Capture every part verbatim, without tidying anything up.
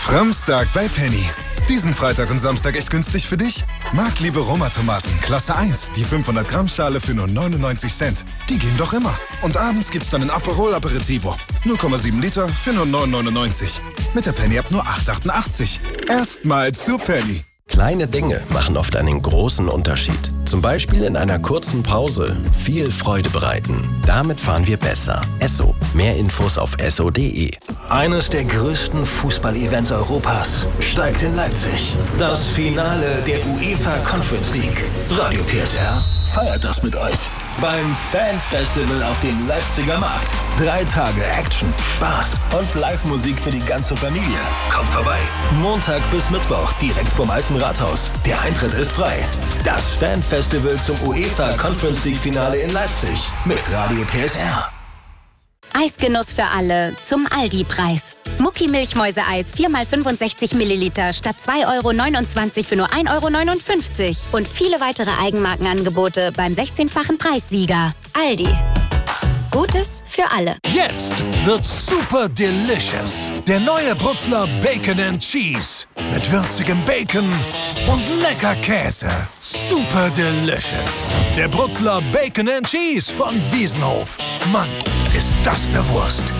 Samstag bei Penny. Diesen Freitag und Samstag echt günstig für dich? Marktliebe Roma-Tomaten, Klasse eins, die fünfhundert Gramm Schale für nur neunundneunzig Cent. Die gehen doch immer. Und abends gibt's dann ein Aperol Aperitivo. null Komma sieben Liter für nur neun neunundneunzig. Mit der Penny ab nur acht achtundachtzig. Erstmal zu Penny. Kleine Dinge machen oft einen großen Unterschied. Zum Beispiel in einer kurzen Pause viel Freude bereiten. Damit fahren wir besser. Esso. Mehr Infos auf esso punkt de. Eines der größten Fußball-Events Europas steigt in Leipzig. Das Finale der UEFA Conference League. Radio P S R feiert das mit euch. Beim Fan-Festival auf dem Leipziger Markt. Drei Tage Action, Spaß und Live-Musik für die ganze Familie. Kommt vorbei. Montag bis Mittwoch direkt vom Alten Rathaus. Der Eintritt ist frei. Das Fan-Festival zum UEFA Conference League Finale in Leipzig mit Radio P S R. Eisgenuss für alle zum Aldi-Preis. Mucki Milchmäuse-Eis vier mal fünfundsechzig Milliliter statt zwei Euro neunundzwanzig für nur ein Euro neunundfünfzig. Und viele weitere Eigenmarkenangebote beim sechzehnfachen Preissieger. Aldi. Gutes für alle. Jetzt wird super delicious. Der neue Brutzler Bacon and Cheese. Mit würzigem Bacon und lecker Käse. Super delicious. Der Brutzler Bacon and Cheese von Wiesenhof. Mann, ist das eine Wurst.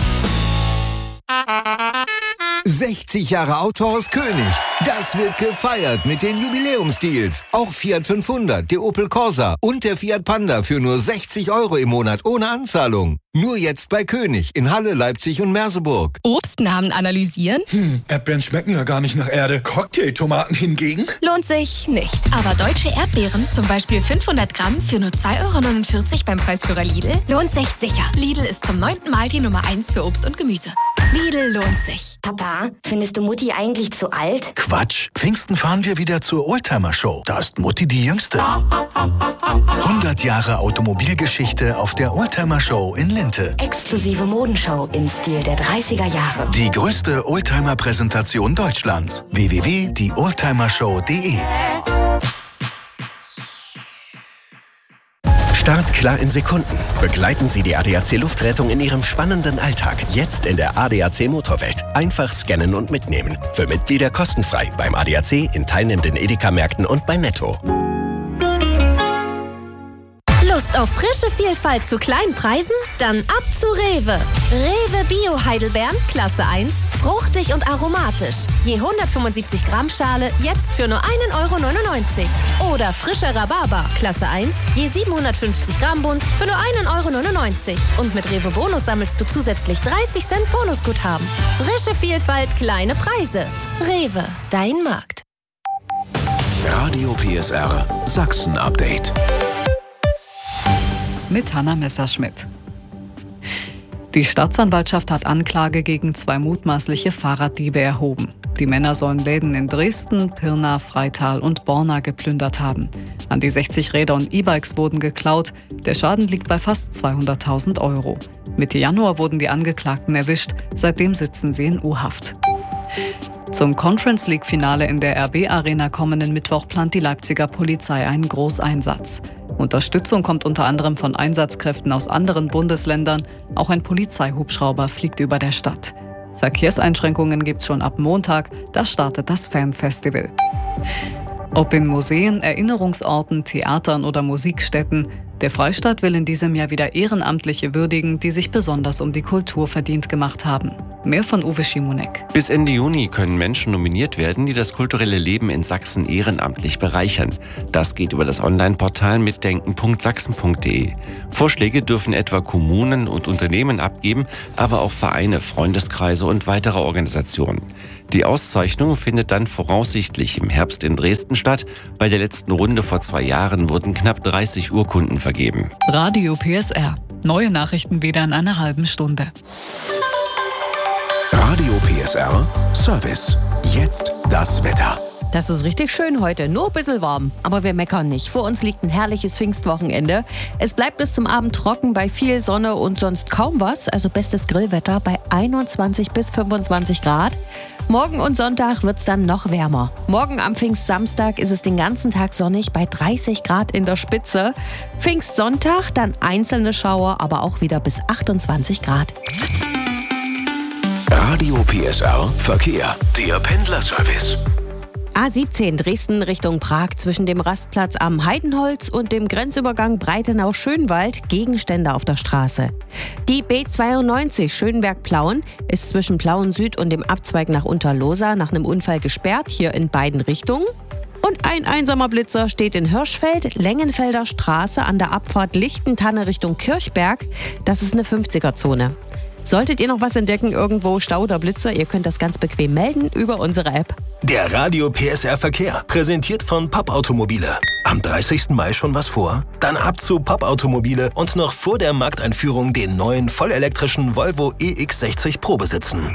sechzig Jahre Autohaus König. Das wird gefeiert mit den Jubiläumsdeals. Auch Fiat fünfhundert, der Opel Corsa und der Fiat Panda für nur sechzig Euro im Monat ohne Anzahlung. Nur jetzt bei König in Halle, Leipzig und Merseburg. Obstnamen analysieren? Hm, Erdbeeren schmecken ja gar nicht nach Erde. Cocktailtomaten hingegen? Lohnt sich nicht. Aber deutsche Erdbeeren, zum Beispiel fünfhundert Gramm für nur zwei Euro neunundvierzig beim Preisführer Lidl, lohnt sich sicher. Lidl ist zum neunten Mal die Nummer eins für Obst und Gemüse. Lidl lohnt sich. Papa, findest du Mutti eigentlich zu alt? Quatsch. Pfingsten fahren wir wieder zur Oldtimer-Show. Da ist Mutti die Jüngste. hundert Jahre Automobilgeschichte auf der Oldtimer-Show in Linte. Exklusive Modenshow im Stil der dreißiger Jahre. Die größte Oldtimer-Präsentation Deutschlands. w w w punkt die oldtimershow punkt de. Start klar in Sekunden. Begleiten Sie die A D A C Luftrettung in Ihrem spannenden Alltag. Jetzt in der A D A C Motorwelt. Einfach scannen und mitnehmen. Für Mitglieder kostenfrei beim A D A C, in teilnehmenden Edeka-Märkten und bei Netto. Lust auf frische Vielfalt zu kleinen Preisen? Dann ab zu Rewe. Rewe Bio Heidelbeeren, Klasse eins, fruchtig und aromatisch. Je hundertfünfundsiebzig Gramm Schale, jetzt für nur ein Euro neunundneunzig. Oder frischer Rhabarber, Klasse eins, je siebenhundertfünfzig Gramm Bund für nur ein Euro neunundneunzig. Und mit Rewe Bonus sammelst du zusätzlich dreißig Cent Bonusguthaben. Frische Vielfalt, kleine Preise. Rewe, dein Markt. Radio P S R Sachsen-Update. Mit Hanna Messerschmidt. Die Staatsanwaltschaft hat Anklage gegen zwei mutmaßliche Fahrraddiebe erhoben. Die Männer sollen Läden in Dresden, Pirna, Freital und Borna geplündert haben. An die sechzig Räder und E-Bikes wurden geklaut. Der Schaden liegt bei fast zweihunderttausend Euro. Mitte Januar wurden die Angeklagten erwischt. Seitdem sitzen sie in U-Haft. Zum Conference League-Finale in der R B Arena kommenden Mittwoch plant die Leipziger Polizei einen Großeinsatz. Unterstützung kommt unter anderem von Einsatzkräften aus anderen Bundesländern. Auch ein Polizeihubschrauber fliegt über der Stadt. Verkehrseinschränkungen gibt's schon ab Montag. Da startet das Fanfestival. Ob in Museen, Erinnerungsorten, Theatern oder Musikstätten, der Freistaat will in diesem Jahr wieder Ehrenamtliche würdigen, die sich besonders um die Kultur verdient gemacht haben. Mehr von Uwe Schimonek. Bis Ende Juni können Menschen nominiert werden, die das kulturelle Leben in Sachsen ehrenamtlich bereichern. Das geht über das Online-Portal mitdenken punkt sachsen punkt de. Vorschläge dürfen etwa Kommunen und Unternehmen abgeben, aber auch Vereine, Freundeskreise und weitere Organisationen. Die Auszeichnung findet dann voraussichtlich im Herbst in Dresden statt. Bei der letzten Runde vor zwei Jahren wurden knapp dreißig Urkunden vergeben. Radio P S R. Neue Nachrichten wieder in einer halben Stunde. Radio P S R Service. Jetzt das Wetter. Das ist richtig schön heute, nur ein bisschen warm. Aber wir meckern nicht. Vor uns liegt ein herrliches Pfingstwochenende. Es bleibt bis zum Abend trocken bei viel Sonne und sonst kaum was. Also bestes Grillwetter bei einundzwanzig bis fünfundzwanzig Grad. Morgen und Sonntag wird es dann noch wärmer. Morgen am Pfingstsamstag ist es den ganzen Tag sonnig bei dreißig Grad in der Spitze. Pfingstsonntag dann einzelne Schauer, aber auch wieder bis achtundzwanzig Grad. Radio P S R Verkehr. Der Pendlerservice. A siebzehn Dresden Richtung Prag zwischen dem Rastplatz am Heidenholz und dem Grenzübergang Breitenau-Schönwald Gegenstände auf der Straße. Die B zweiundneunzig Schönberg-Plauen ist zwischen Plauen Süd und dem Abzweig nach Unterlohsa nach einem Unfall gesperrt, hier in beiden Richtungen. Und ein einsamer Blitzer steht in Hirschfeld, Längenfelder Straße an der Abfahrt Lichtentanne Richtung Kirchberg. Das ist eine fünfziger-Zone. Solltet ihr noch was entdecken, irgendwo Stau oder Blitzer, ihr könnt das ganz bequem melden über unsere App. Der Radio P S R Verkehr, präsentiert von Papp-Automobile. Am dreißigsten Mai schon was vor? Dann ab zu Papp-Automobile und noch vor der Markteinführung den neuen vollelektrischen Volvo E X sechzig Pro besitzen.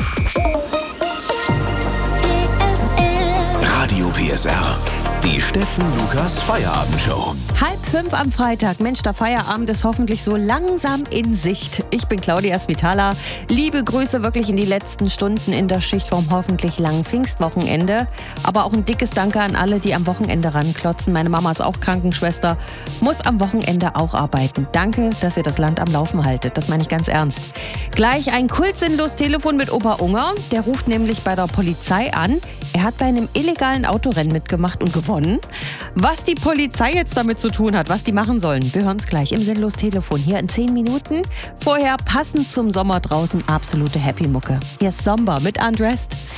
Radio P S R, die Steffen Lukas Feierabendshow. Halb fünf am Freitag. Mensch, der Feierabend ist hoffentlich so langsam in Sicht. Ich bin Claudia Svitala. Liebe Grüße wirklich in die letzten Stunden in der Schicht vom hoffentlich langen Pfingstwochenende. Aber auch ein dickes Danke an alle, die am Wochenende ranklotzen. Meine Mama ist auch Krankenschwester, muss am Wochenende auch arbeiten. Danke, dass ihr das Land am Laufen haltet. Das meine ich ganz ernst. Gleich ein kultsinnlos Telefon mit Opa Unger. Der ruft nämlich bei der Polizei an. Er hat bei einem illegalen Autorennen mitgemacht und gewonnen. Was die Polizei jetzt damit zu tun hat, was die machen sollen, wir hören es gleich im Sinnlos Telefon hier in zehn Minuten. Vorher passend zum Sommer draußen absolute Happy-Mucke. Hier ist Somber mit Undressed.